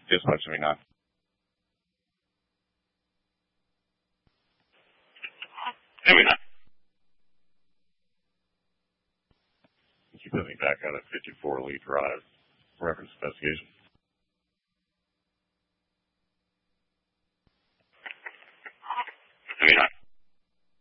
Dispatch 79. Keep moving back out at 54 Lee Drive. Reference investigation. 79.